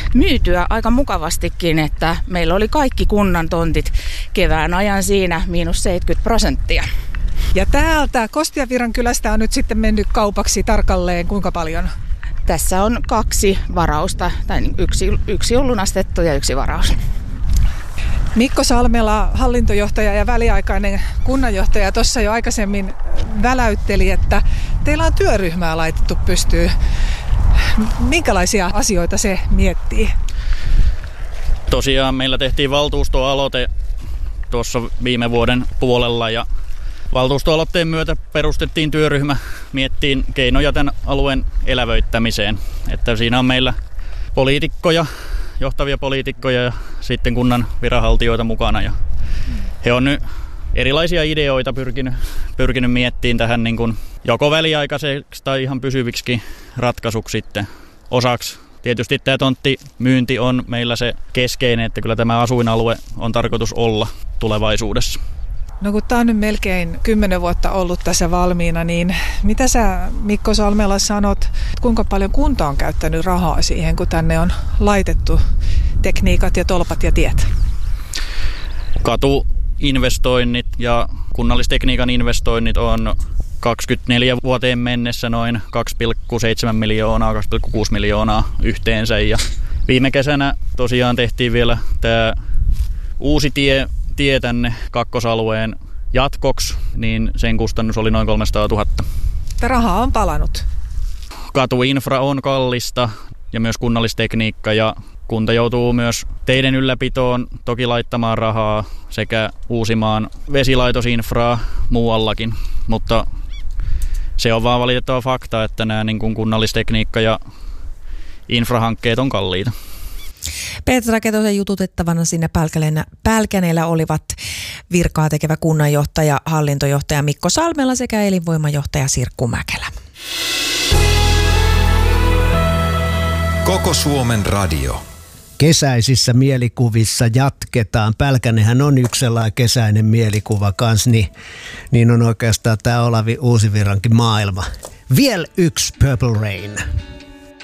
myytyä aika mukavastikin, että meillä oli kaikki kunnan tontit kevään ajan siinä -70%. Ja täältä Kostianvirran kylästä on nyt sitten mennyt kaupaksi tarkalleen kuinka paljon? Tässä on 2 varausta, tai yksi on lunastettu ja 1 varaus. Mikko Salmela, hallintojohtaja ja väliaikainen kunnanjohtaja, tuossa jo aikaisemmin väläytteli, että teillä on työryhmää laitettu pystyyn. Minkälaisia asioita se miettii? Tosiaan meillä tehtiin valtuustoaloite tuossa viime vuoden puolella ja valtuustoaloitteen myötä perustettiin työryhmä miettiin keinoja tämän alueen elävöittämiseen. Että siinä on meillä poliitikkoja, johtavia poliitikkoja ja sitten kunnan viranhaltijoita mukana. Ja he on nyt erilaisia ideoita pyrkinyt miettimään tähän niin kuin joko väliaikaiseksi tai ihan pysyviksi ratkaisuksi sitten osaksi. Tietysti tämä tonttimyynti on meillä se keskeinen, että kyllä tämä asuinalue on tarkoitus olla tulevaisuudessa. No kun tämä on nyt melkein 10 vuotta ollut tässä valmiina, niin mitä sä Mikko Salmela sanot, kuinka paljon kunta on käyttänyt rahaa siihen, kun tänne on laitettu tekniikat ja tolpat ja tiet? Katuinvestoinnit ja kunnallistekniikan investoinnit on 24 vuoteen mennessä noin 2,7 miljoonaa, 2,6 miljoonaa yhteensä. Ja viime kesänä tosiaan tehtiin vielä tämä uusi tie tänne kakkosalueen jatkoksi, niin sen kustannus oli noin 300 000. Rahaa on palanut. Katuinfra on kallista ja myös kunnallistekniikka ja kunta joutuu myös teiden ylläpitoon toki laittamaan rahaa sekä uusimaan vesilaitosinfraa muuallakin, mutta se on vaan valitettava fakta, että nämä niin kuin kunnallistekniikka ja infrahankkeet on kalliita. Petra Ketosen jututettavana sinne Pälkäneellä olivat virkaa tekevä kunnanjohtaja, hallintojohtaja Mikko Salmela sekä elinvoimajohtaja Sirkku Mäkelä. Koko Suomen radio. Kesäisissä mielikuvissa jatketaan. Pälkänehän on yksi sellainen kesäinen mielikuva kanssa, niin on oikeastaan tämä Olavi Uusivirrankin maailma. Vielä yksi Purple Rain.